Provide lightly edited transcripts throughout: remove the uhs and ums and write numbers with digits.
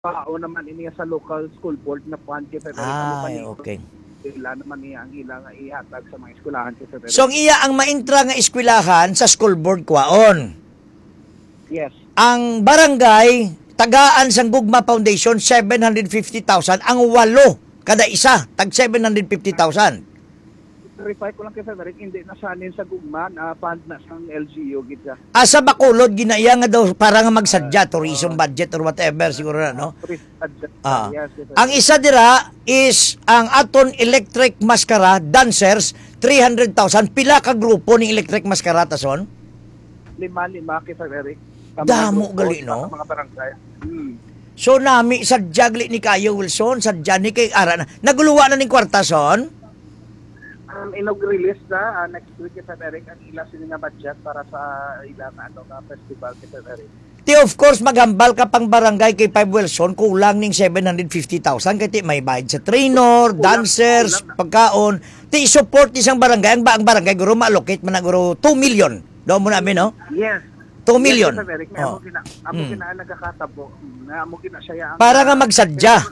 pao naman iniya sa local school board na puan kay Federic. Okay. Ila naman niya ang ilang ihatag sa mga eskwelahan kay Federic. So, ang iya ang maintra nga eskwelahan sa school board kwaon. Yes. Ang barangay, tagaan sang Gugma Foundation, 750,000. Ang 8 kada isa, tag 750,000. Verify ko lang kay Federic, hindi na siya sa Gugma, fund na sang LGU gitya. Sa Bacolod, ginaya nga daw para nga magsadya, tourism budget or whatever, siguro na, no? Yes, ang isa dira is ang aton electric mascara dancers, 300,000. Pila ka grupo ni electric mascara tason? 5 kay Federic. Damo gali, no? Mga barangay. So nami sadya gali ni kayo Wilson, sadya ni kay ara na. Naguluwa na ning kwarta son? Inog-release na next week kay Federic ang ila sila nga budget para sa ilang nga festival kay Federic. Ti of course maghambal ka pang barangay kay 5 Wilson, kulang ning 750,000 kay ti may bayad sa trainer, dancers, pagkaon. Ti support isang barangay, ang barangay guro ma-allocate man na guro 2 million. Do mo namin no? Yes. 2 million. Yes, Federic, amo gina nagakatabo. Amo gina siya para nga magsadya.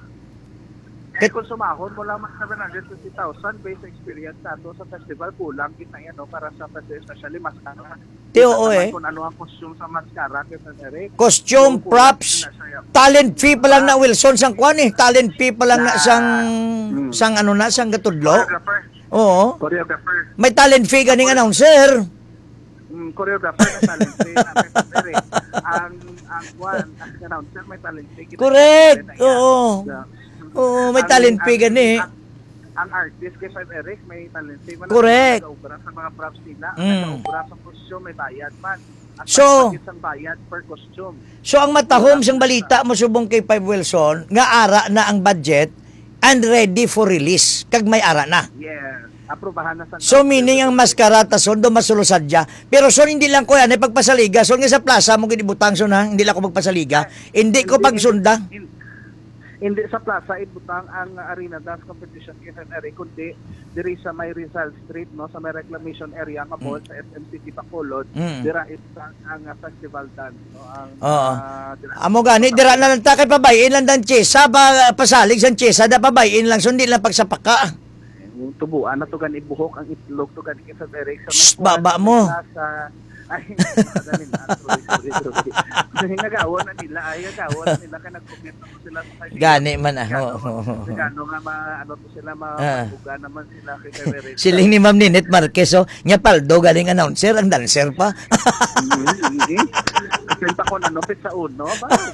Kung sumahon mo lang 750,000 based sa experience nato sa festival, kulang kita yan para sa festival, especially mascara. Kung ano ang costume sa mascara kay Federic. Costume, props, talent fee pa lang na Wilson sang kwan talent fee pa lang na sang ano na, sang gatudlo. Oo. Choreographer. May talent fee ganing announcer. Choreographer na talent fee natin Federic. Ang announcer may talent fee. Correct. Oo. Oo, may talent fee gani. Ang artist kay Federic may talent fee. Correct. Nag-ubra sa mga props nila. Nag-ubra sa costume, may bayad man. At so, isang bayad per costume. So, ang matahom sang balita mo subong kay 5 Wilson, nga ara na ang budget and ready for release. Kag may ara na. Yes. Aprobahan na sa... So, meaning ang maskarata son, do masulosadya. Pero son, hindi lang ko yan, pagpasaliga. Son, nga sa plaza mo ginibutang son ha, hindi lang ko magpasaliga. Hindi ko pagsunda. Hindi sa plaza ibutang ang arena dance competition kay Federic, kundi diri sa may Rizal Street, no, sa may reclamation area nga mall sa SM City Bacolod. Dira itang ang festival dance, no, ang amo gani dira na lang ta kay pabayin lang dan chesa ba pasalig san chesa da pabayin lang sundi lang pagsapaka. Tubuan na to gani buhok ang itlog to gani kay Federic sa baba mo. Ay, madali na. Sorry. Nagawa na nila. Kaya nag-comment na sila sa kanya. Gani man Gano nga to sila, mabuga naman sila kay Federic. Siling ni Ma'am Ninette Marquez, nya paldo galing announcer, ang dancer pa. Kasi pa ko nanopit sa uno.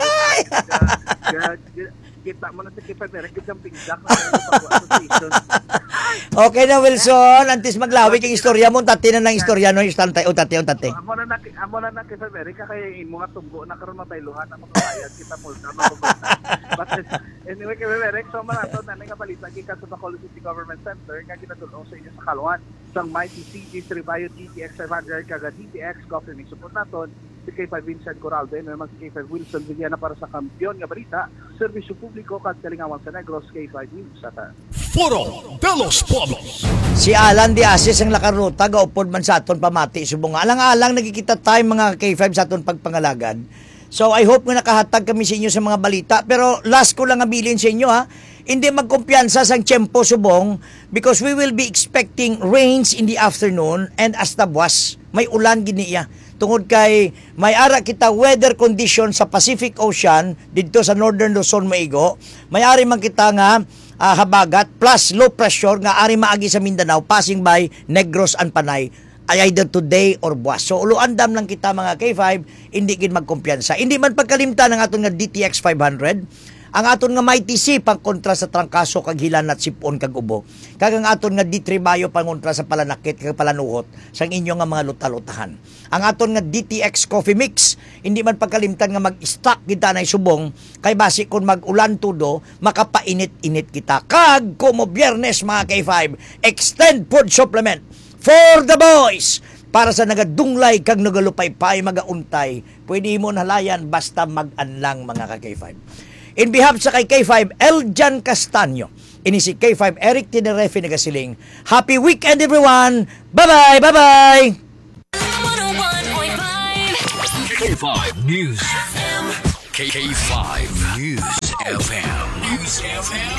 Kita mo na si Federic, isang pingdak na association. Okay na Wilson, antes maglawig ang istorya mo, tati na ng istorya no, istantay o tati. Amo na na kay Federic, kaya imo nga tunggo na karon matayluhan ang mga bayad kita mo na But anyway, kay Federic, so maraton na nga balita gikan sa Bacolod City Government Center nga ginatulong sa inyo sa Kaluan sang Mighty CG Tribayo DTX 500 kaga DTX coffee mix support naton si K5 Vincent Coralde na mag K5 Wilson Villana para sa kampiyon nga balita, serbisyo publiko kad Kalingawan sa Negros K5 News sa Foro de los Pueblos. Si Alan Diasis ang lakaruta gaupod man sa aton pamati subong alang-alang nagkikita tayo mga K5 sa aton pagpangalagad. So I hope nga nakahatag kami sa inyo sa mga balita, pero last ko lang abilin sa inyo ha. Hindi magkumpiyansa sa tiyempo subong because we will be expecting rains in the afternoon and hasta buwas. May ulan giniya. Tungod kay may ara kita weather condition sa Pacific Ocean dito sa Northern Luzon maigo. May ari man kita nga habagat plus low pressure nga ari maagi sa Mindanao passing by Negros and Panay either today or buwas. So uluandam lang kita mga K5, hindi gid magkumpiyansa. Hindi man pagkalimtan ang aton nga DTX 500. Ang aton nga Mighty C pang kontra sa trangkaso kag hilan at sipon kag ubo. Kag ang aton nga D3 pang kontra sa palanakit kag palanuhot sang inyo nga mga luta-lutahan. Ang aton nga DTX Coffee Mix hindi man pagkalimtan nga mag-stock kita na subong kay basi kun mag-ulan tudo makapainit-init kita. Kag kumo Biyernes mga K5, extend food supplement for the boys. Para sa nagadunglay kag nagalupay-pay magauntay, pwede mo nalayan basta mag-anlang mga K5. In behalf sa kay K5, Eljan Castaño, ini si K5 Eric Tinerefe nagasiling. Happy weekend everyone! Bye-bye! Bye-bye! 101.5 K5 News FM. K5 News FM. News FM.